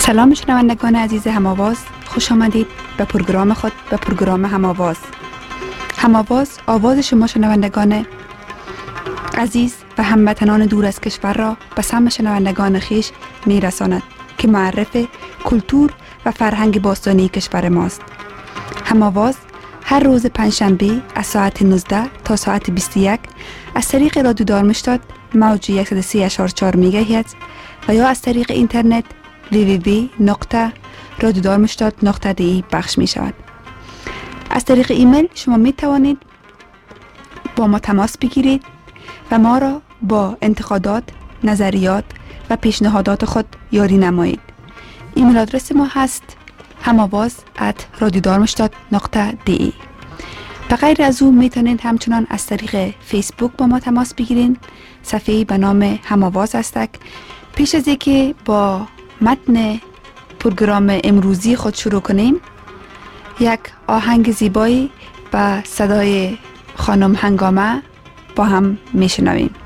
سلام شنوندگان عزیز هم‌آواز، خوش آمدید به پروگرام خود، به پروگرام هم‌آواز. هم‌آواز آواز شما شنوندگان عزیز و هموطنان دور از کشور را به سمع شنوندگان خویش می‌رساند که معرف کلتور و فرهنگ باستانی کشور ماست. هم‌آواز هر روز پنجشنبه از ساعت 19 تا ساعت 21 از طریق رادیو دارمشتاد موج 103.4 میگاهرتز و یا از طریق اینترنت www.radiodarmstadt.de پخش می شود. از طریق ایمیل شما می توانید با ما تماس بگیرید و ما را با انتقادات، نظریات و پیشنهادات خود یاری نمایید. ایمیل آدرس ما هست hamavaz@radiodarmstadt.de. به غیر از او می توانید همچنان از طریق فیسبوک با ما تماس بگیرید. صفحه‌ای به نام هم‌آواز است. پیش از اینکه با متن پروگرام امروزی خود شروع کنیم، یک آهنگ زیبایی با صدای خانم هنگامه با هم میشنویم.